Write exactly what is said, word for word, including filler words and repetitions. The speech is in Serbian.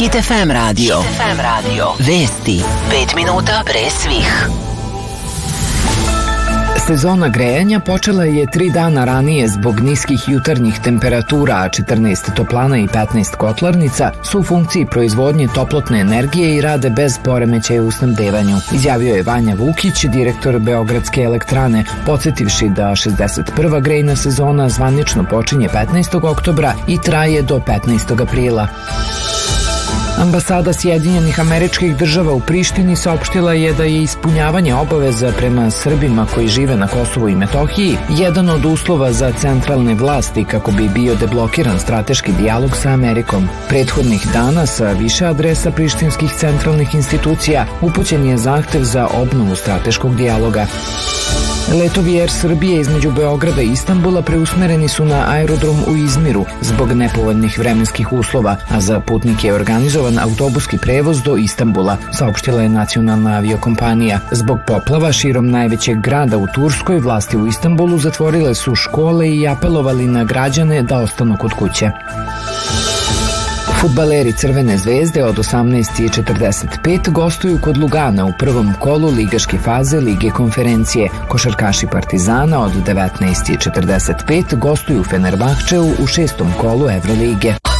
Hit ef em radio. Hit ef em radio. Vesti pet minuta pre svih. Sezona grejanja počela je tri dana ranije zbog niskih jutarnjih temperatura, a četrnaest toplana i petnaest kotlarnica su u funkciji proizvodnje toplotne energije i rade bez poremećaja u snabdevanju, izjavio je Vanja Vukić, direktor Beogradske elektrane, podsjetivši da šezdeset prva grejna sezona zvanično počinje petnaestog oktobra i traje do petnaestog aprila. Ambasada Sjedinjenih Američkih Država u Prištini saopštila je da je ispunjavanje obaveza prema Srbima koji žive na Kosovu i Metohiji jedan od uslova za centralne vlasti kako bi bio deblokiran strateški dijalog sa Amerikom. Prethodnih dana sa više adresa prištinskih centralnih institucija upućen je zahtev za obnovu strateškog dijaloga. Letovi Er Srbije između Beograda i Istanbula preusmereni su na aerodrom u Izmiru zbog nepovoljnih vremenskih uslova, a za putnike je organizovan autobuski prevoz do Istanbula, saopštila je nacionalna aviokompanija. Zbog poplava širom najvećeg grada u Turskoj, vlasti u Istanbulu zatvorile su škole i apelovali na građane da ostanu kod kuće. Fudbaleri Crvene zvezde od osamnaest i četrdeset pet gostuju kod Lugana u prvom kolu ligaške faze Lige konferencije. Košarkaši Partizana od devetnaest i četrdeset pet gostuju Fenerbahčeu u šestom kolu Evrolige.